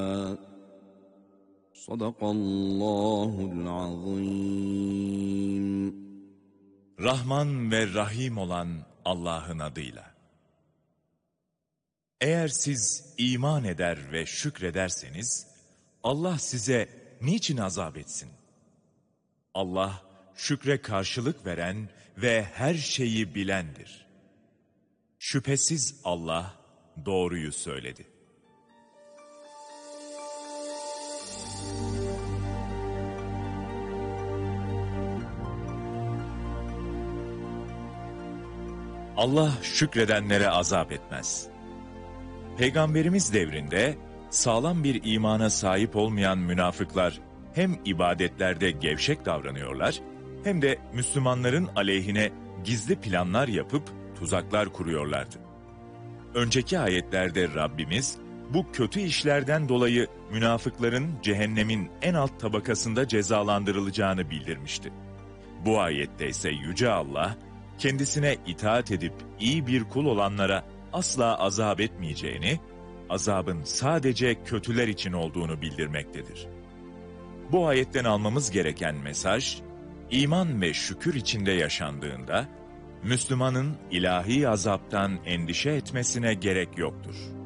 Sadakallahul azim. Rahman ve Rahim olan Allah'ın adıyla. Eğer siz iman eder ve şükrederseniz, Allah size niçin azap etsin? Allah, şükre karşılık veren ve her şeyi bilendir. Şüphesiz Allah doğruyu söyledi. Allah şükredenlere azap etmez. Peygamberimiz devrinde sağlam bir imana sahip olmayan münafıklar hem ibadetlerde gevşek davranıyorlar hem de Müslümanların aleyhine gizli planlar yapıp tuzaklar kuruyorlardı. Önceki ayetlerde Rabbimiz bu kötü işlerden dolayı münafıkların cehennemin en alt tabakasında cezalandırılacağını bildirmişti. Bu ayette ise Yüce Allah, kendisine itaat edip iyi bir kul olanlara asla azap etmeyeceğini, azabın sadece kötüler için olduğunu bildirmektedir. Bu ayetten almamız gereken mesaj, iman ve şükür içinde yaşandığında, Müslümanın ilahi azaptan endişe etmesine gerek yoktur.